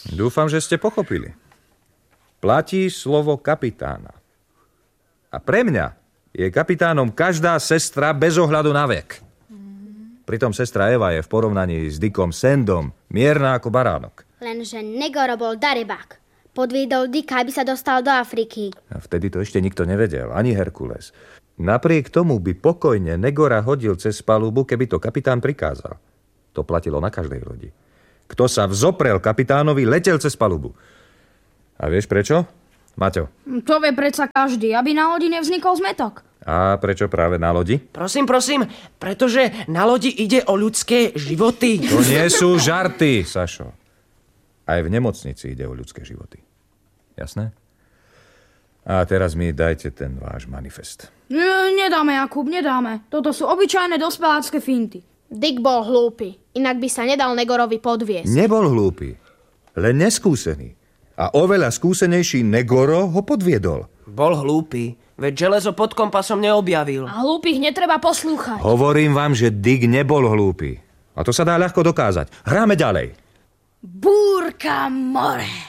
Dúfam, že ste pochopili. Platí slovo kapitána. A pre mňa je kapitánom každá sestra bez ohľadu na vek. Pritom sestra Eva je v porovnaní s Dickom Sandom mierna ako baránok. Lenže Negoro bol darebák. Podviedol Dicka, aby sa dostal do Afriky. A vtedy to ešte nikto nevedel, ani Herkules. Napriek tomu by pokojne Negora hodil cez palubu, keby to kapitán prikázal. To platilo na každej lodi. Kto sa vzoprel kapitánovi, letel cez palubu. A vieš prečo, Maťo? To vie predsa každý, aby na lodi nevznikol zmetok. A prečo práve na lodi? Prosím, pretože na lodi ide o ľudské životy. To nie sú žarty, Sašo. Aj v nemocnici ide o ľudské životy. Jasné? A teraz mi dajte ten váš manifest. Nedáme, Jakub, nedáme. Toto sú obyčajné dospelácké finty. Dick bol hlúpy, inak by sa nedal Negorovi podviesť. Nebol hlúpy, len neskúsený. A oveľa skúsenejší Negoro ho podviedol. Bol hlúpy, veď železo pod kompasom neobjavil. A hlúpych netreba poslúchať. Hovorím vám, že Dick nebol hlúpy. A to sa dá ľahko dokázať. Hráme ďalej. Búrka more.